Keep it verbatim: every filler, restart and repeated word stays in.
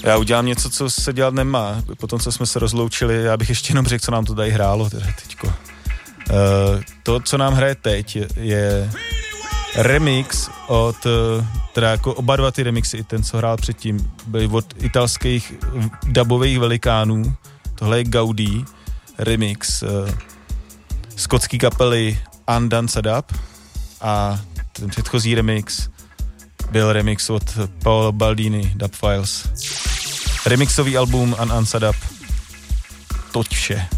Já udělám něco, co se dělat nemá. Potom, co jsme se rozloučili, já bych ještě jenom řekl, co nám to tady hrálo teda teďko. Uh, to, co nám hraje teď, je, je remix od, teda jako oba dva ty remixy, i ten, co hrál předtím, byly od italských dubových velikánů. Tohle je Gaudí remix uh, skotský kapely Undance Dub a ten předchozí remix byl remix od Paolo Baldini, Dub Files. Remixový album Undance Dub. Toť vše.